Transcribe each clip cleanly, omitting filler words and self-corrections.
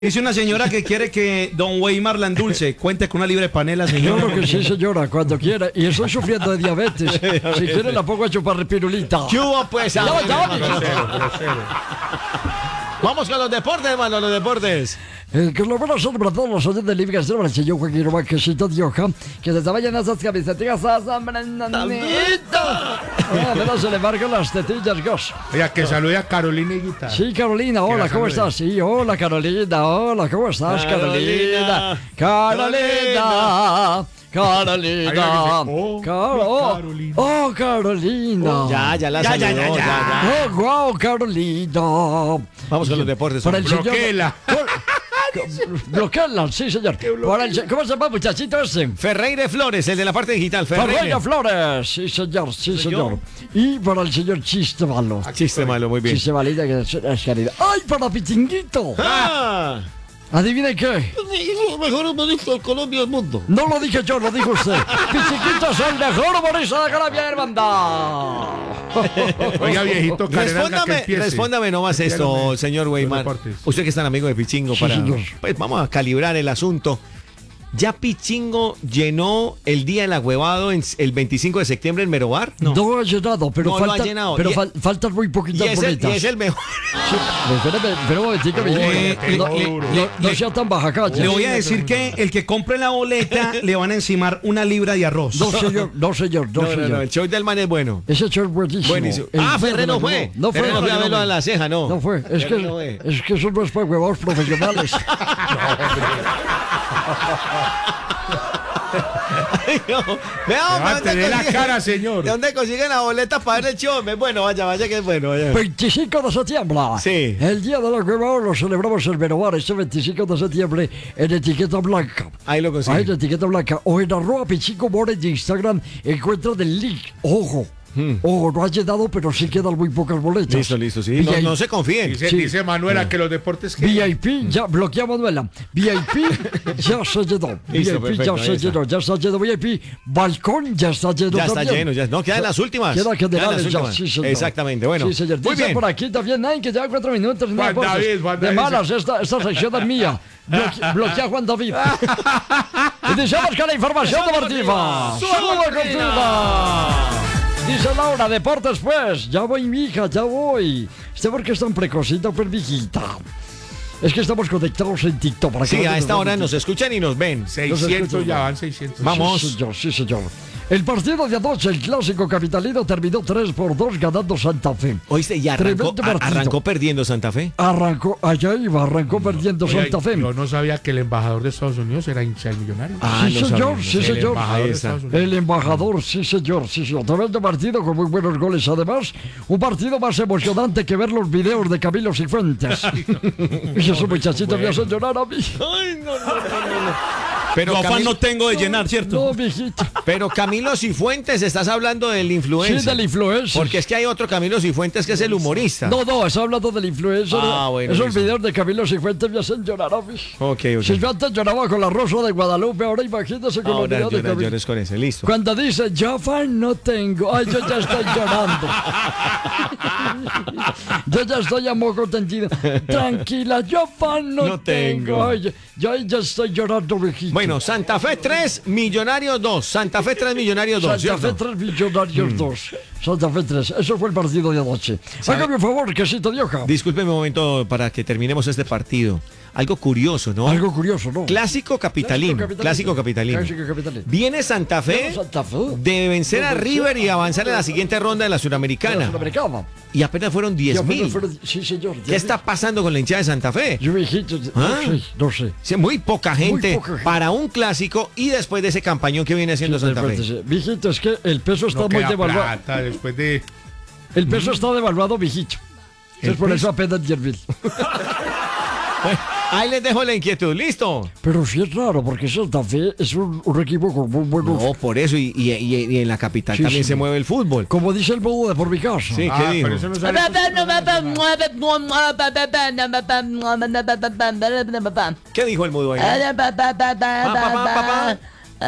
Dice una señora que quiere que don Weimar la endulce. Cuente con una libre panela, señora. Claro que sí, señora, cuando quiera. Y estoy sufriendo de diabetes. Si quiere la pongo a chupar pirulita. ¿Qué hubo, pues? Ya, Vamos con los deportes, hermano, los deportes. Que lo bueno son para todos los oyentes de Liga Extrema, el señor Joaquín Román, quesito de hoja, que desde vayan esas camisetas a San Bernardito. Pero se le marcan las tetillas, Gus. Oiga, que salude a Carolina y Guitarra. Sí, Carolina, hola, ¿cómo estás? Sí, hola, Carolina, hola, ¿cómo estás, Carolina? Carolina. Carolina. Carolina. Oh, Carolina. Ya la saludó, ya. Oh, wow, Carolina. Vamos con los deportes. Para el señor. Bloquéela. Bloquearla, sí, señor. ¿Cómo se llama, muchachito ese? Ferreire Flores, el de la parte digital. Ferreira Flores, sí, señor, sí, señor. Y para el señor Chiste Malo. Chiste malo, muy bien. Chiste malita que es querido. ¡Ay, para Pichinguito! ¡Ah! ¿Adivine qué? Los mejores humoristas de Colombia del mundo. No lo dije yo, lo dijo usted. Pichinguito es el mejor humorista de Colombia, hermandad. Oiga, viejito, Respóndame nomás esto, señor Weimar. deportes. Usted que es tan amigo de Pichingo, Sí, señor. pues vamos a calibrar el asunto. ¿Ya Pichingo llenó el Día del Agüevado el 25 de septiembre en Merobar? No ha llenado, pero No lo falta, ha llenado. pero Y- faltan muy Y poquitas es, boletas. el mejor. Sí, espérame un momentico, no sea tan baja calle. Le voy a decir que el que compre la boleta le van a encimar una libra de arroz. No, señor, no, señor, no, señor. No, el show del man es bueno. Ese show es buenísimo. Buenísimo. El día Ferrer de no la fue. huevada. No fue. Ferrer no fue a no, verlo a la ceja, no. No fue. Es Ferrer no fue. que eso no es para huevados profesionales. Ay, no. Veamos, Levántele la cara, señor. ¿De dónde consiguen la boleta para ver el show? Es bueno, vaya que es bueno. Vaya. 25 de septiembre. Sí. El día de la huevada lo celebramos en Merobar este 25 de septiembre en etiqueta blanca. Ahí lo Ahí en consiguen. etiqueta blanca. O en @Pichico More de Instagram encuentran el link. Ojo. Ojo, no ha llegado, pero sí quedan muy pocas boletas. Listo, sí. No se confíen. Dice Manuela que los deportes que... VIP, ya bloquea a Manuela. VIP ya se llenó. Listo, VIP perfecto, ya ahí se está. llenó. Ya está lleno. VIP, balcón ya está lleno. Ya está también. lleno, ya. No, quedan las últimas. Quedan Quedan las generales ya, últimas. sí, señor. Exactamente, bueno. Sí, señor. Muy Dice bien. por aquí también, Nine, que lleva 4 minutos. No Juan aportes. David, Juan De David. malas, esta sección es mía. Bloquea a Juan David. Iniciamos con la información deportiva. ¡Solo contigo! Dice Laura, deportes pues. Ya voy, mija, ya voy. ¿Por qué es tan precocita, pues, mijita? Es que estamos conectados en TikTok. Para que Sí, no a nos esta hora vean. nos escuchan y nos ven. 600 ya van 600. Vamos. Sí, señor, sí, señor. El partido de anoche, el clásico capitalino, terminó 3-2 ganando Santa Fe. Oíste, y Tremendo partido. arrancó perdiendo Santa Fe. Arrancó perdiendo Oiga, Santa Fe. yo no sabía que el embajador de Estados Unidos era hincha del Millonario. Sí, no señor, sabía. sí, El señor. embajador Ahí de está. Estados Unidos. El embajador, sí, señor, sí, señor. Tremendo partido con muy buenos goles, además. Un partido más emocionante que ver los videos de Camilo Cifuentes. Y esos muchachitos me hacen llorar a mí. Ay, no. Pero, Yo afán Camilo, no tengo de llenar, ¿cierto? No, mijito. pero Camilo Cifuentes, estás hablando del influencer. Sí, del influencer. Porque es que hay otro Camilo Cifuentes que es el humorista. No, estoy hablando del influencer. Ah, bueno, Esos listo. videos de Camilo Cifuentes me hacen llorar a mí. Ok. Si yo antes lloraba con la Rosa de Guadalupe, ahora imagínese con los Ahora videos de Camilo. llores con ese, listo. Cuando dice, yo fan no tengo, ay, yo ya estoy llorando. Yo ya estoy a moco tendido. Tranquila, yo fan no No tengo. Ay, yo ya estoy llorando, viejito. Bueno, Santa Fe 3, Millonarios 2. Santa Fe 3, Millonarios 2. Santa Fe ¿cierto? 3, Millonarios 2. Santa Fe 3. Eso fue el partido de anoche. Hágame un favor, quesito de hoja. Discúlpeme un momento para que terminemos este partido. Algo curioso, ¿no? Algo curioso, ¿no? Clásico capitalino. Clásico capitalino. Clásico capitalino. Viene Santa Fe Santa Fe. de vencer a River y avanzar en la siguiente ronda de la La Suramericana. Sudamericana. Y apenas fueron 10.000. Sí, señor. ¿Qué está pasando con la hinchada de Santa Fe? Yo, viejito, ¿Ah? no sé. Sí, muy poca gente poca gente. para un clásico y después de ese campañón que viene haciendo Santa Fe. Viejito, es que el peso está No muy queda devaluado. plata después de... El peso está devaluado, viejito. Es por eso apenas 10.000. Bueno, ahí les dejo la inquietud, ¿listo? Pero sí es raro, porque Santa Fe es un equipo con muy buenos. No, por eso, y en la capital Sí, también sí. se mueve el fútbol. Como dice el modo de por mi casa. Sí, ¿qué Ah, dijo? pero eso no sale... ¿Qué dijo el mudo ahí?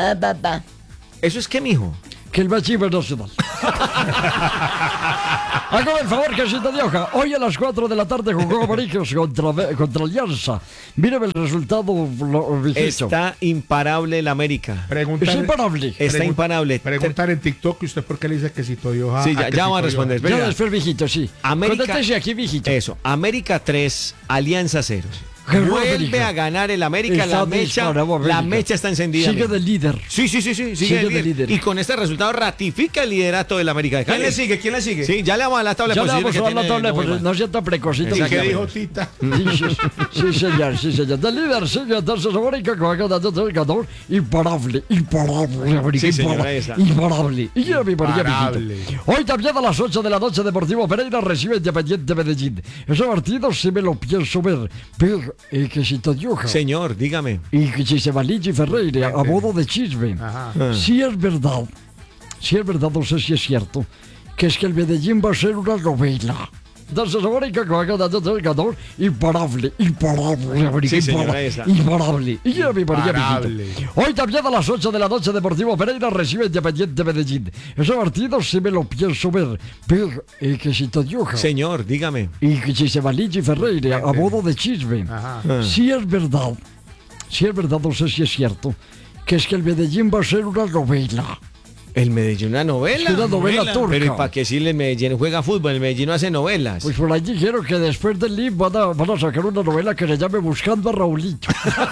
Eso es qué, mijo. Que el más chivo nacional. Hágame el favor, Casita de Hoja. Hoy a las 4 de la tarde jugó Américas contra Alianza. Mírame el resultado, viejito. Está imparable el América. Es imparable. Está imparable. Preguntar en TikTok que usted por qué le dice que Cito de Hoja. Sí, ya vamos a responder. Ya Venga. después, viejito, sí. América- Contéstese aquí, viejito. Eso, América 3, Alianza 0. Ganó Vuelve América. a ganar el América, Está la disparado América. mecha está encendida. Sigue amigo. de líder. Sí, sigue de líder. Y con este resultado ratifica el liderato del América de ¿Quién Cali. le sigue? ¿Quién le sigue? Sí, ya le vamos a la tabla de Ya le vamos posiciones a dar la que tabla, tiene pues Neumann. no sea tan precocito. ¿Y qué Exactamente. dijo Tita? Sí, señor, sí, señor. De líder sigue entonces América que va ganando el ganador. Imparable. América, Sí, señor, ahí está. imparable. Y ya mi María, Imparable. viejito. Hoy también a las 8 de la noche Deportivo Pereira recibe Independiente Medellín. Ese partido sí me lo pienso ver. Pero que si te dio, Señor, dígame. y que si se va Luigi Ferreira a modo de chisme. Ajá. Si es verdad, no sé si es cierto, que es que el Medellín va a ser una novela. Entonces América que va ganando el ganador, imparable, América, Sí, señor, ahí está. imparable. Y ya mi María, Imparable. viejito. Hoy también a las 8 de la noche Deportivo Pereira recibe Independiente Medellín. Ese partido sí me lo pienso ver, pero que si te dio, Señor, dígame. y que si se va Luigi Ferreira a modo de chisme. Ajá. Si es verdad, no sé si es cierto, que es que el Medellín va a ser una novela. El Medellín, una Es novela. una novela turca. Pero ¿y para qué si el Medellín juega fútbol? El Medellín no hace novelas. Pues por ahí dijeron que después del LIV van a sacar una novela que se llame Buscando a Raulito.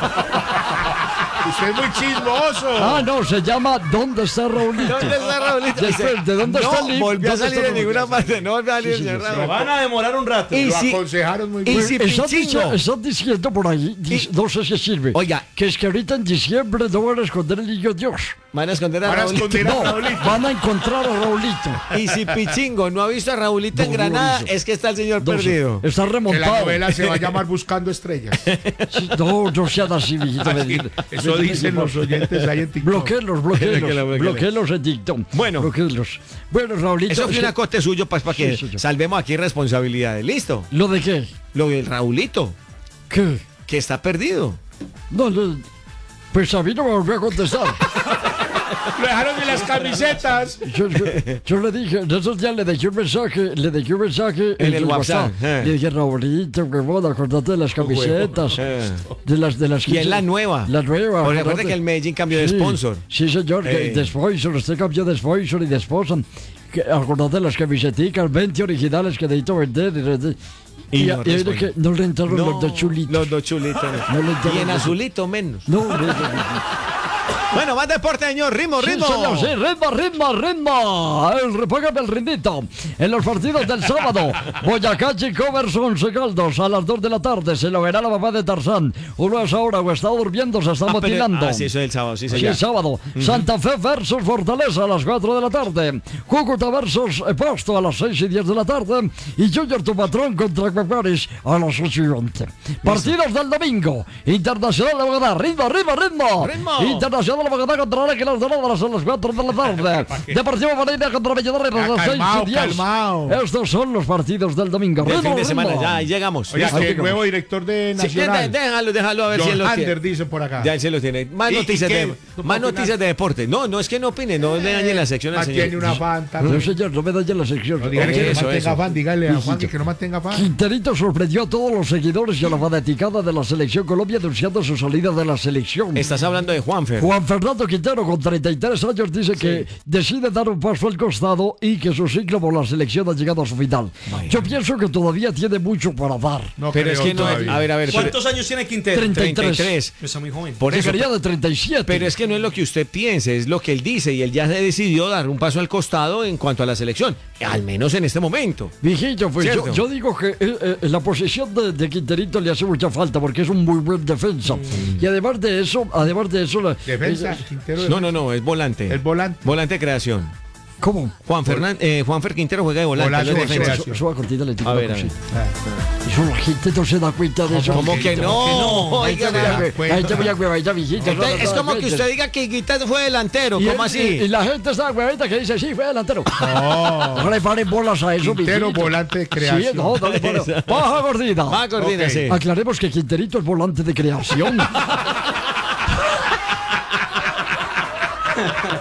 Usted es muy chismoso. Ah, no, se llama ¿Dónde está Raulito? ¿Dónde está Raulito? Después, ¿de dónde está el No LIV? volvió a ¿Dónde salir está en ninguna Raulito? parte. No volvió a salir Sí, el señor sí, Se Raúl. van a demorar un rato. Y Lo si- aconsejaron muy y bien. si Están Pichingo. diciendo por ahí, no sé si sirve, Oiga. que es que ahorita en diciembre no van a esconder el niño Dios. Van a esconder a Van a Raulito. esconder a No, Raulito. van a encontrar a Raulito. Y si Pichingo no ha visto a Raulito en No, Granada, no hizo. es que está el señor No sé, perdido. está Que la remontado. novela se va a llamar Buscando Estrellas. Sí, no sean así, viejito. Eso dicen los oyentes ahí en TikTok. Bloqueenlos Bloquéenlos. en TikTok. Bueno. Bloquéenlos. Bueno, Raulito. Eso fue un acote suyo para que Sí, sí. salvemos aquí responsabilidades. ¿Listo? ¿Lo de qué? Lo del Raulito, ¿Qué? que está perdido. No, pues a mí no me volvió a contestar. Lo dejaron en las camisetas. Yo le dije, en esos días le dejé un mensaje En el WhatsApp, Le dije, Raulito, huevón, acordate de las camisetas. De las Y es la nueva. La nueva. Porque recuerde acordate. que el Medellín cambió de Sí, sponsor. Sí, señor, de sponsor. Usted cambió de sponsor y de sponsor. Acordate de las camiseticas, 20 originales que necesito vender. Y Y no y responde. que no le entraron los dos chulitos. Los dos chulitos. No le entraron Y en los- azulito menos. No, Bueno, más deporte, señor. Ritmo. Sí, señor, sí, ritmo. Repóngame el ritmito. En los partidos del sábado, Boyacá Chico versus Once Caldas a las 2 de la tarde. Se lo verá la mamá de Tarzán. Uno es ahora o está durmiendo, se está motilando. Sí, eso es el sábado, sí, Sí, señor. sábado. Santa Fe versus Fortaleza a las 4 de la tarde. Cúcuta versus Pasto a las 6 y 10 de la tarde. Y Junior tu patrón contra Cuacares a las 8 y 20. Partidos del domingo. Internacional de Bogotá. Ritmo. Internacional de Bogotá contra la Águilas Doradas a las 4 de la tarde. Deportivo Pereira contra Belladores a las 6 y 10. Calmao. Estos son los partidos del domingo. Del fin Ritmo. de semana, ya ahí llegamos. Oiga, Listo. que el nuevo director de Sí, Nacional. déjalo a ver si él John lo tiene. Hander dice por acá. Ya él se lo tiene. Más ¿Y noticias qué? de ¿No más puedo noticias opinar? de deporte. No es que no opine, no le dañe la sección al Mantiene señor. una fanta. No, señor, no me dañe la sección. No, dígale que no Eso, mantenga eso. fan, dígale a Juan que no mantenga fan. Quinterito sorprendió a todos los seguidores y a la fanaticada de la Selección Colombia anunciando su salida de la selección. Estás hablando de Juanfer. Juan Fernando Quintero, con 33 años, dice que decide dar un paso al costado y que su ciclo por la selección ha llegado a su final. Yo pienso que todavía tiene mucho para dar. No Pero es creo que no, todavía. a ver, ¿Cuántos años tiene Quintero? 33. Está muy joven. Por eso, Llegaría de 37. pero es que no es lo que usted piense, es lo que él dice y él ya se decidió dar un paso al costado en cuanto a la selección, al menos en este momento. Viejito, pues Cierto. yo digo que la posición de Quinterito le hace mucha falta porque es un muy buen defensa. Y además de eso, Defensa, Quintero. No, es volante. El volante. Volante de creación. ¿Cómo? Juanfer Quintero juega de volante. Volante no de es defensa. creación. Suba cortita le A ver, a sí. ver. Eso la gente no se da cuenta de eso. ¿Cómo que no? Ahí Oiga, te voy a vea. hue- ahí te voy a huevadita, viejito. Entonces, es como que usted diga que Quintero fue delantero, Y ¿cómo y así? la gente está huevadita que dice, sí, fue delantero. No. No le paren bolas a eso, Quintero, viejito. volante de Sí, creación. no le paren. Baja gordita. Va, Cordina, Ok. sí. Aclaremos que Quinterito es volante de creación.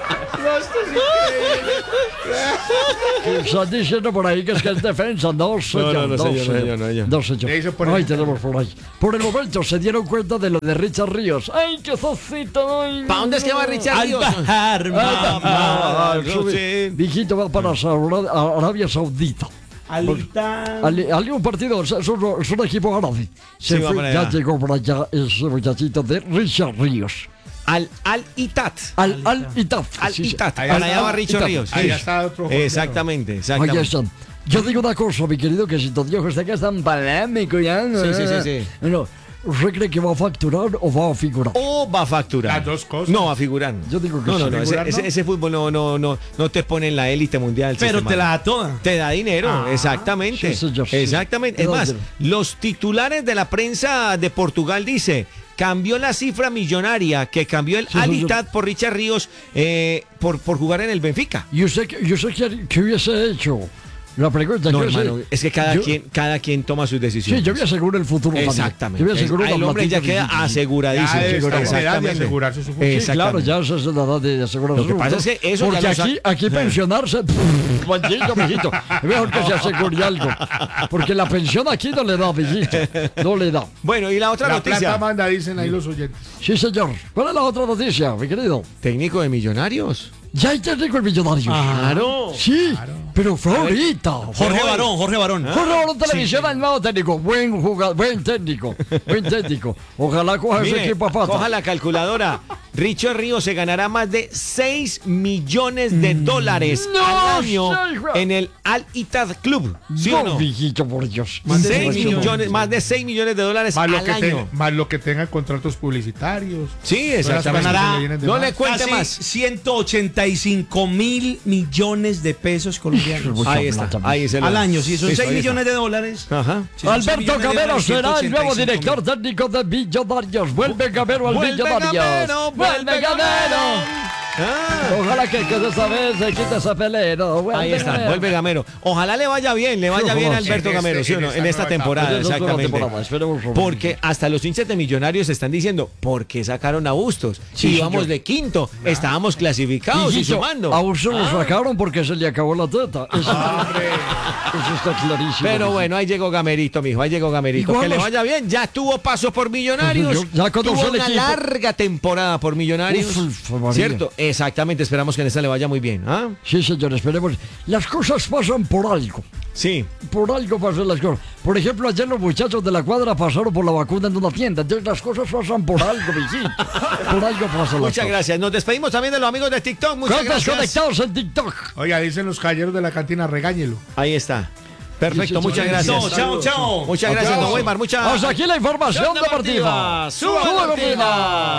Están diciendo por ahí que es defensa. No, señor. No, señor. No, señor. Le hizo por Ahí ahí. tenemos por ahí. Por el momento se dieron cuenta de lo de Richard Ríos. ¡Ay, qué sosito! ¿Para dónde es que va Richard Al Ríos? bajar, mamá. Viejito va para Arabia Saudita. Alita. Algún partido, es un equipo árabe. Sí, va para Ya allá. llegó para allá ese muchachito de Richard Ríos. Al-Itat. Al-Itaf. Al-Itat. Ahí Para está. allá va Richard Itat. Ríos. Ahí está otro. Exactamente, Ahí exactamente. están. Yo digo una cosa, mi querido, que si todo usted que es tan polémico ya. Sí. No, ¿usted cree que va a facturar o va a figurar? O va a facturar. Las dos cosas. No, va a figurar. Yo digo que no, sí. no, ¿Figurar, no? ese fútbol no te pone en la élite mundial. Pero sistema. te la da toda. Te da dinero, Ah, exactamente. sí, señor, sí. Exactamente. Es Te da más, dinero. los titulares de la prensa de Portugal dice, cambió la cifra millonaria que cambió el Sí, señor. Al-Ittihad por Richard Ríos por jugar en el Benfica. ¿Y usted qué hubiese hecho? La pregunta No, que hubiese- hermano, es que cada quien toma sus decisiones. Sí, yo voy a asegurar el futuro también. Exactamente. Yo voy a asegurar El la hombre ya platica queda difícil. aseguradísimo. Ya debe estar en edad de Exactamente. asegurarse su futuro. Sí, Exactamente. claro, ya esa es la edad de asegurar Lo su que pasa futuro. es que eso Porque ya lo aquí pensionarse, maldito, mijito. Es mejor que se asegure algo. Porque la pensión aquí no le da, mijito. No le da. Bueno, y la otra La noticia. plata manda, dicen ahí los oyentes. Sí, señor. ¿Cuál es la otra noticia, mi querido? Técnico de Millonarios. Ya hay técnico el millonario. Claro. Sí, pero fue ahorita. Jorge Barón. Jorge Barón Televisión al nuevo técnico. Buen jugador, buen técnico. Buen técnico. Ojalá coja ese Mire, equipo a pata. coja la calculadora. Richard Ríos se ganará más de 6 millones de dólares No, al año sí, güey. en el Al-Ittihad Club. ¿Sí o no? Mijito, por Dios. Más de 6 millones de dólares Más lo, al que año. más lo que tenga contratos publicitarios. Sí, Todas las exactamente. cosas que Ganará- le vienen de No más. le cuente Casi más. 185.000 millones de pesos colombianos. Mucha Ahí está. plata, Ahí se lo- Al año, si son Listo, 6 ahí está. millones de dólares. Ajá. si son 6 Alberto millones de Gamero dólares, será el nuevo 185.000. director técnico de Millonarios. Vuelve Gamero al Vuelve Millonarios. Gamero, vuelve Gamero. Ah, Ojalá que esa vez se quite ese pelero. Vuelve ahí está, Gamero. vuelve Gamero. Ojalá le vaya bien a ojalá. Alberto En Gamero, ¿sí o no? esta En esta nueva temporada, etapa. En esta nueva exactamente. temporada, esperemos por- Porque hasta los hinchas de Millonarios están diciendo, ¿por qué sacaron a Bustos? Sí, Íbamos señor. de quinto, estábamos clasificados y Mijito, sumando. a Urso lo sacaron porque se le acabó la teta. Eso está clarísimo. Pero mijito. bueno, ahí llegó Gamerito, mijo, ahí llegó Gamerito. Igual Que le los- vaya bien, ya tuvo paso por Millonarios. Ya conoció tuvo el una equipo. larga temporada por Millonarios. Uf, María. ¿Cierto? Exactamente, esperamos que en esta le vaya muy bien. ¿Ah? Sí, señor, esperemos. Las cosas pasan por algo. Sí. Por algo pasan las cosas. Por ejemplo, ayer los muchachos de la cuadra pasaron por la vacuna en una tienda. Entonces las cosas pasan por algo, mijito. Por algo pasan las Muchas cosas. gracias. Nos despedimos también de los amigos de TikTok. Muchas ¿Cuántos gracias. conectados en TikTok? Oiga, dicen los caballeros de la cantina, regáñelo. Ahí está. Perfecto, Sí, sí, muchas sí. gracias. No, chao, chao. Muchas gracias, Chao. don Weimar. Muchas Hasta aquí la información deportiva. Suba cortina.